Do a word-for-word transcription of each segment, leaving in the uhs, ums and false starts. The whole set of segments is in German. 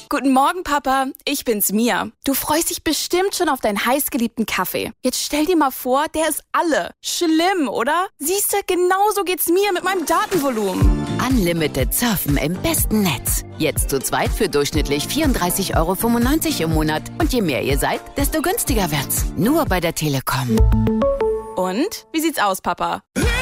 Guten Morgen, Papa. Ich bin's, Mia. Du freust dich bestimmt schon auf deinen heißgeliebten Kaffee. Jetzt stell dir mal vor, der ist alle. Schlimm, oder? Siehste, genauso geht's mir mit meinem Datenvolumen. Unlimited surfen im besten Netz. Jetzt zu zweit für durchschnittlich vierunddreißig Euro fünfundneunzig im Monat. Und je mehr ihr seid, desto günstiger wird's. Nur bei der Telekom. Und? Wie sieht's aus, Papa?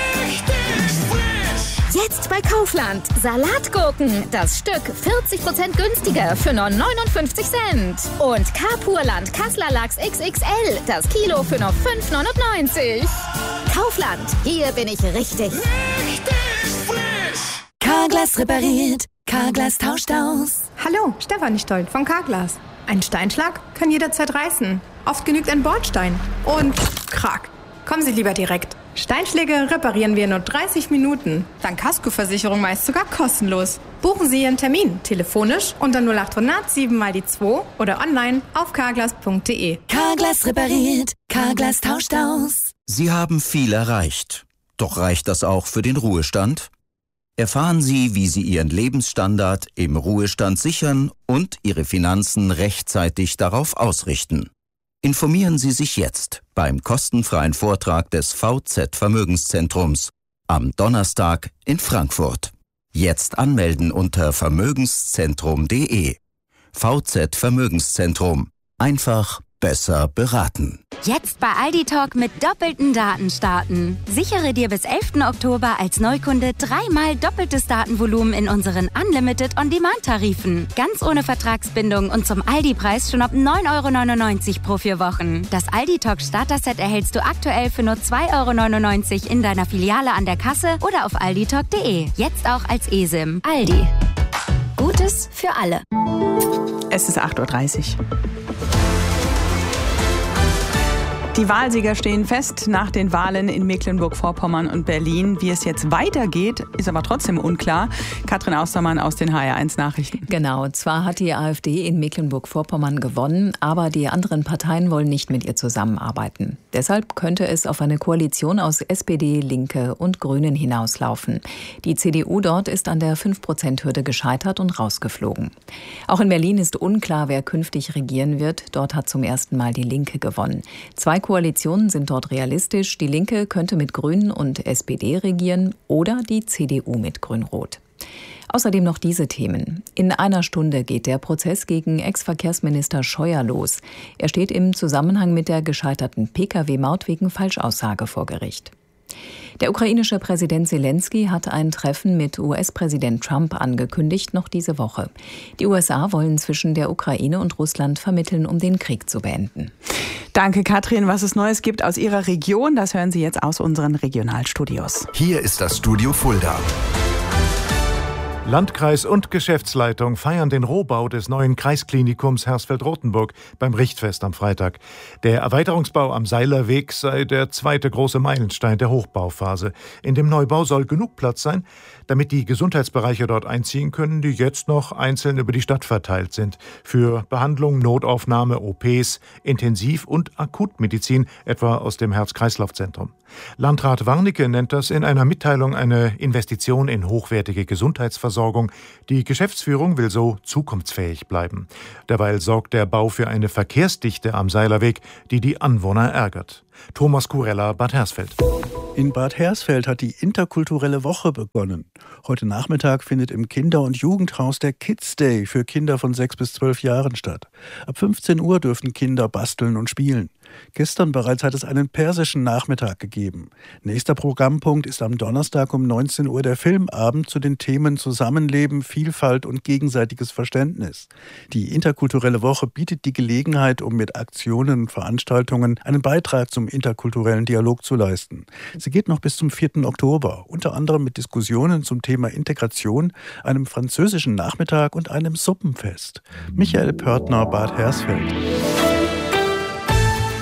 Jetzt bei Kaufland. Salatgurken. Das Stück vierzig Prozent günstiger für nur neunundfünfzig Cent. Und Carpurland Kassler Lachs X X L. Das Kilo für nur fünf neunundneunzig. Kaufland. Hier bin ich richtig. Richtig frisch. Carglass repariert. Carglass tauscht aus. Hallo, Stefanie Stoll von Carglass. Ein Steinschlag kann jederzeit reißen. Oft genügt ein Bordstein. Und krack. Kommen Sie lieber direkt. Steinschläge reparieren wir in nur dreißig Minuten. Dank Kaskoversicherung meist sogar kostenlos. Buchen Sie Ihren Termin telefonisch unter null acht hundert sieben mal die zwei oder online auf carglass punkt de. Carglass repariert. Carglass tauscht aus. Sie haben viel erreicht. Doch reicht das auch für den Ruhestand? Erfahren Sie, wie Sie Ihren Lebensstandard im Ruhestand sichern und Ihre Finanzen rechtzeitig darauf ausrichten. Informieren Sie sich jetzt beim kostenfreien Vortrag des V Z Vermögenszentrums am Donnerstag in Frankfurt. Jetzt anmelden unter vermögenszentrum punkt de. V Z Vermögenszentrum. Einfach besser beraten. Jetzt bei Aldi Talk mit doppelten Daten starten. Sichere dir bis elften Oktober als Neukunde dreimal doppeltes Datenvolumen in unseren Unlimited On-Demand-Tarifen. Ganz ohne Vertragsbindung und zum Aldi-Preis schon ab neun Euro neunundneunzig pro vier Wochen. Das Aldi Talk Starter-Set erhältst du aktuell für nur zwei Euro neunundneunzig in deiner Filiale an der Kasse oder auf alditalk punkt de. Jetzt auch als eSIM. Aldi. Gutes für alle. Es ist acht Uhr dreißig. Die Wahlsieger stehen fest nach den Wahlen in Mecklenburg-Vorpommern und Berlin. Wie es jetzt weitergeht, ist aber trotzdem unklar. Katrin Austermann aus den H R eins Nachrichten. Genau, zwar hat die AfD in Mecklenburg-Vorpommern gewonnen, aber die anderen Parteien wollen nicht mit ihr zusammenarbeiten. Deshalb könnte es auf eine Koalition aus S P D, Linke und Grünen hinauslaufen. Die C D U dort ist an der fünf Prozent Hürde gescheitert und rausgeflogen. Auch in Berlin ist unklar, wer künftig regieren wird. Dort hat zum ersten Mal die Linke gewonnen. Zwei Koalitionen sind dort realistisch. Die Linke könnte mit Grünen und S P D regieren oder die C D U mit Grün-Rot. Außerdem noch diese Themen. In einer Stunde geht der Prozess gegen Ex-Verkehrsminister Scheuer los. Er steht im Zusammenhang mit der gescheiterten P K W-Maut wegen Falschaussage vor Gericht. Der ukrainische Präsident Selenskyj hat ein Treffen mit U S-Präsident Trump angekündigt, noch diese Woche. Die U S A wollen zwischen der Ukraine und Russland vermitteln, um den Krieg zu beenden. Danke, Katrin. Was es Neues gibt aus Ihrer Region, das hören Sie jetzt aus unseren Regionalstudios. Hier ist das Studio Fulda. Landkreis und Geschäftsleitung feiern den Rohbau des neuen Kreisklinikums Hersfeld-Rotenburg beim Richtfest am Freitag. Der Erweiterungsbau am Seilerweg sei der zweite große Meilenstein der Hochbauphase. In dem Neubau soll genug Platz sein, damit die Gesundheitsbereiche dort einziehen können, die jetzt noch einzeln über die Stadt verteilt sind. Für Behandlung, Notaufnahme, O Ps, Intensiv- und Akutmedizin, etwa aus dem Herz-Kreislauf-Zentrum. Landrat Warnecke nennt das in einer Mitteilung eine Investition in hochwertige Gesundheitsversorgung. Die Geschäftsführung will so zukunftsfähig bleiben. Derweil sorgt der Bau für eine Verkehrsdichte am Seilerweg, die die Anwohner ärgert. Thomas Kurella, Bad Hersfeld. In Bad Hersfeld hat die interkulturelle Woche begonnen. Heute Nachmittag findet im Kinder- und Jugendhaus der Kids Day für Kinder von sechs bis zwölf Jahren statt. Ab fünfzehn Uhr dürfen Kinder basteln und spielen. Gestern bereits hat es einen persischen Nachmittag gegeben. Nächster Programmpunkt ist am Donnerstag um neunzehn Uhr der Filmabend zu den Themen Zusammenleben, Vielfalt und gegenseitiges Verständnis. Die interkulturelle Woche bietet die Gelegenheit, um mit Aktionen und Veranstaltungen einen Beitrag zum interkulturellen Dialog zu leisten. Sie geht noch bis zum vierten Oktober, unter anderem mit Diskussionen zum Thema Integration, einem französischen Nachmittag und einem Suppenfest. Michael Pörtner, Bad Hersfeld.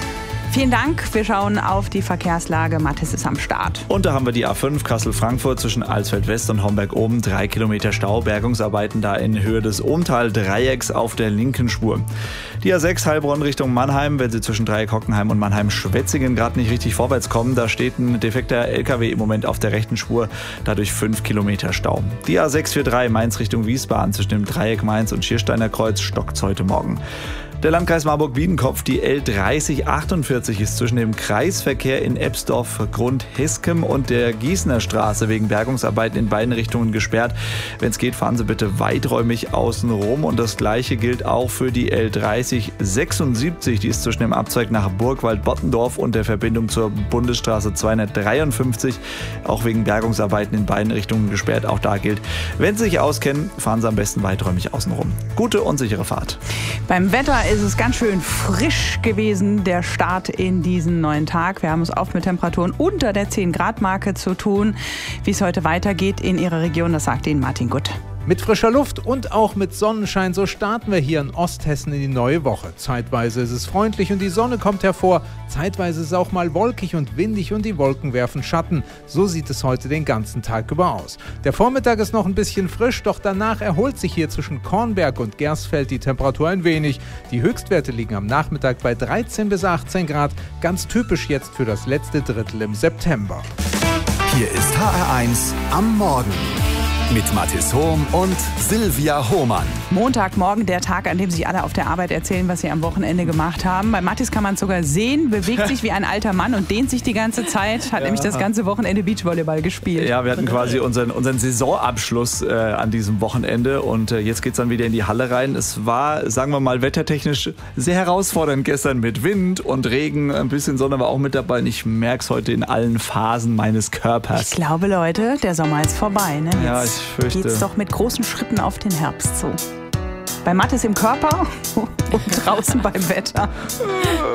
Vielen Dank. Wir schauen auf die Verkehrslage. Mathis ist am Start. Und da haben wir die A fünf Kassel-Frankfurt zwischen Alsfeld West und Homberg oben. Drei Kilometer Stau. Bergungsarbeiten da in Höhe des Ohmtal-Dreiecks auf der linken Spur. Die A sechs Heilbronn Richtung Mannheim, wenn Sie zwischen Dreieck Hockenheim und Mannheim-Schwetzingen gerade nicht richtig vorwärts kommen. Da steht ein defekter L K W im Moment auf der rechten Spur. Dadurch fünf Kilometer Stau. Die A sechs vierunddreißig Mainz Richtung Wiesbaden zwischen dem Dreieck Mainz und Schiersteiner Kreuz stockt's heute Morgen. Der Landkreis Marburg-Biedenkopf, die L dreißig achtundvierzig ist zwischen dem Kreisverkehr in Ebsdorf, Grund Heskem und der Gießener Straße wegen Bergungsarbeiten in beiden Richtungen gesperrt. Wenn es geht, fahren Sie bitte weiträumig außen rum. Und das Gleiche gilt auch für die L dreißig sechsundsiebzig. Die ist zwischen dem Abzweig nach Burgwald-Bottendorf und der Verbindung zur Bundesstraße zweihundertdreiundfünfzig. Auch wegen Bergungsarbeiten in beiden Richtungen gesperrt. Auch da gilt, wenn Sie sich auskennen, fahren Sie am besten weiträumig außen rum. Gute und sichere Fahrt. Beim Wetter ist es ganz schön frisch gewesen, der Start in diesen neuen Tag. Wir haben es oft mit Temperaturen unter der zehn Grad Marke zu tun. Wie es heute weitergeht in Ihrer Region, das sagt Ihnen Martin Gutt. Mit frischer Luft und auch mit Sonnenschein, so starten wir hier in Osthessen in die neue Woche. Zeitweise ist es freundlich und die Sonne kommt hervor. Zeitweise ist es auch mal wolkig und windig und die Wolken werfen Schatten. So sieht es heute den ganzen Tag über aus. Der Vormittag ist noch ein bisschen frisch, doch danach erholt sich hier zwischen Kornberg und Gersfeld die Temperatur ein wenig. Die Höchstwerte liegen am Nachmittag bei dreizehn bis achtzehn Grad, ganz typisch jetzt für das letzte Drittel im September. Hier ist H R eins am Morgen. Mit Mathis Hohm und Silvia Hohmann. Montagmorgen, der Tag, an dem sich alle auf der Arbeit erzählen, was sie am Wochenende gemacht haben. Bei Mathis kann man es sogar sehen, bewegt sich wie ein alter Mann und dehnt sich die ganze Zeit. Hat ja. nämlich das ganze Wochenende Beachvolleyball gespielt. Ja, wir hatten quasi unseren, unseren Saisonabschluss äh, an diesem Wochenende und äh, jetzt geht es dann wieder in die Halle rein. Es war, sagen wir mal, wettertechnisch sehr herausfordernd gestern mit Wind und Regen. Ein bisschen Sonne war auch mit dabei und ich merke es heute in allen Phasen meines Körpers. Ich glaube, Leute, der Sommer ist vorbei. Ne? Jetzt ja, ich fürchte. Geht's doch mit großen Schritten auf den Herbst zu. Bei Mathis im Körper und draußen beim Wetter.